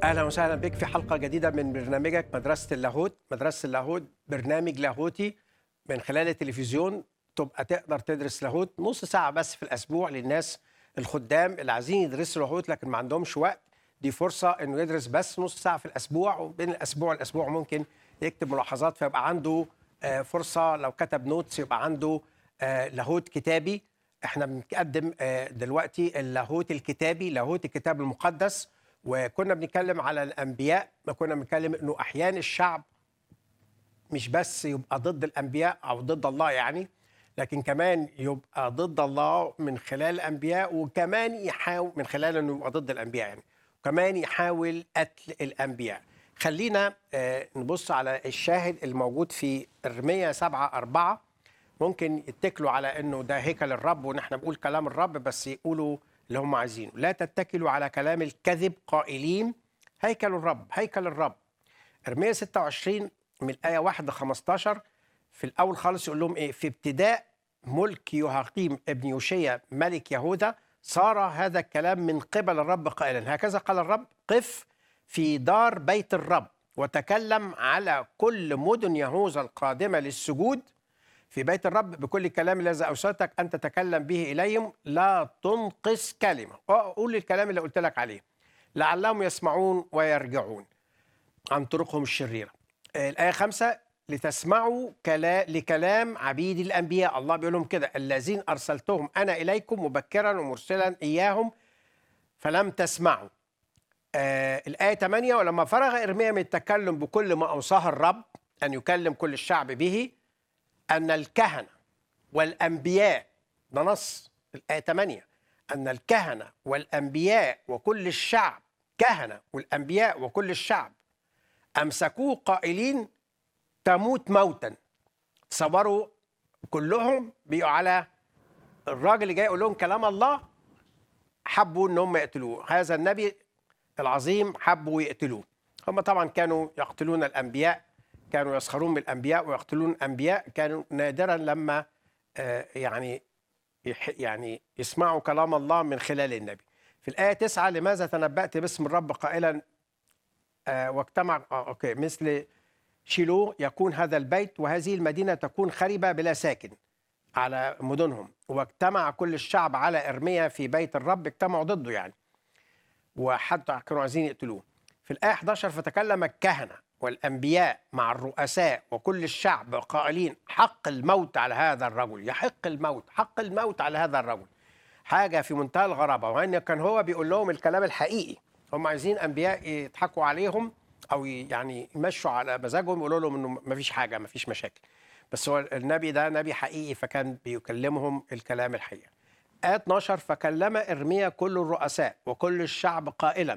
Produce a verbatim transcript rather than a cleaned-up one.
أهلا وسهلا بك في حلقة جديدة من برنامجك مدرسة اللاهوت. مدرسة اللاهوت برنامج لاهوتي من خلال التلفزيون تبقى تقدر تدرس لاهوت نص ساعة بس في الأسبوع للناس الخدام اللي عايزين يدرسوا لاهوت لكن ما عندهمش وقت. دي فرصة إنه يدرس بس نص ساعة في الأسبوع، وبين الأسبوع والأسبوع ممكن يكتب ملاحظات فيبقى عنده آه، فرصة. لو كتب نوتس يبقى عنده آه، لاهوت كتابي. احنا بنقدم آه، دلوقتي اللاهوت الكتابي، لاهوت الكتاب المقدس. وكنا بنتكلم على الانبياء، ما كنا بنتكلم انه احيان الشعب مش بس يبقى ضد الانبياء او ضد الله يعني، لكن كمان يبقى ضد الله من خلال الانبياء، وكمان يحاول من خلال انه يبقى ضد الانبياء يعني، وكمان يحاول قتل الانبياء. خلينا آه، نبص على الشاهد الموجود في ارميا سبعة أربعة. ممكن يتكلوا على انه ده هيكل الرب ونحن بنقول كلام الرب، بس يقولوا اللي هم عايزينه. لا تتكلوا على كلام الكذب قائلين هيكل الرب هيكل الرب. ارميا ستة وعشرين من الايه واحد ل خمستاشر في الاول خالص يقول لهم ايه؟ في ابتداء ملك يهاقيم ابن يوشيا ملك يهوذا صار هذا الكلام من قبل الرب قائلا هكذا قال الرب: قف في دار بيت الرب وتكلم على كل مدن يهوذا القادمه للسجود في بيت الرب بكل الكلام الذي أوصيتك أن تتكلم به إليهم، لا تنقص كلمة. قول الكلام اللي قلت لك عليه لعلهم يسمعون ويرجعون عن طرقهم الشريرة. الآية خمسة: لتسمعوا كلا لكلام عبيد الأنبياء. الله بيقول لهم كده: الذين أرسلتهم أنا إليكم مبكرا ومرسلا إياهم فلم تسمعوا. آه الآية ثمانية: ولما فرغ إرميا من التكلم بكل ما أوصاه الرب أن يكلم كل الشعب به، أن الكهنة والأنبياء، ده نص الآية ثمانية، أن الكهنة والأنبياء وكل الشعب، كهنة والأنبياء وكل الشعب أمسكوه قائلين تموت موتا. تصوروا كلهم بيقوا على الراجل اللي جاي يقول لهم كلام الله، حبوا ان هم يقتلوه. هذا النبي العظيم حبوا يقتلوه. هم طبعا كانوا يقتلون الأنبياء، كانوا يسخرون من الأنبياء ويقتلون الأنبياء. كانوا نادرا لما آه يعني يعني يسمعوا كلام الله من خلال النبي. في الآية تسعة: لماذا تنبأت باسم الرب قائلا آه واجتمع آه أوكي مثل شيلو يكون هذا البيت وهذه المدينة تكون خربة بلا ساكن على مدنهم، واجتمع كل الشعب على إرميا في بيت الرب، اجتمعوا ضده يعني، وحتى كانوا عايزين يقتلوه. في الآية إحدى عشر: فتكلم الكهنة والأنبياء مع الرؤساء وكل الشعب قائلين حق الموت على هذا الرجل، يحق الموت، حق الموت على هذا الرجل. حاجة في منتهى الغرابة، وأن كان هو بيقول لهم الكلام الحقيقي. هم عايزين أنبياء يضحكوا عليهم أو يعني يمشوا على مزاجهم، يقولوا لهم إنه مفيش حاجة، مفيش مشاكل. بس هو النبي ده نبي حقيقي، فكان بيكلمهم الكلام الحقيقي. آية اثنا عشر: فكلم إرميا كل الرؤساء وكل الشعب قائلا